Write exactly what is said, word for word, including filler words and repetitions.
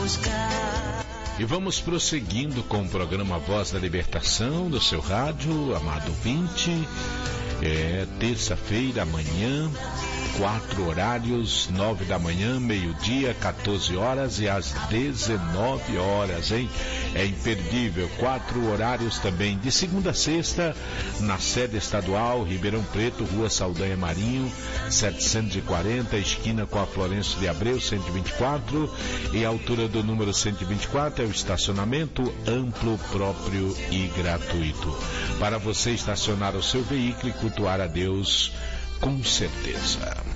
buscar. E vamos prosseguindo com o programa Voz da Libertação do seu rádio, amado ouvinte. É terça-feira, amanhã, quatro horários, nove da manhã, meio-dia, quatorze horas e às dezenove horas, hein? É imperdível, quatro horários também, de segunda a sexta, na sede estadual, Ribeirão Preto, Rua Saldanha Marinho, setecentos e quarenta, esquina com a Florencio de Abreu, cento e vinte e quatro, e a altura do número cento e vinte e quatro é o estacionamento amplo, próprio e gratuito. Para você estacionar o seu veículo e cultuar a Deus com certeza.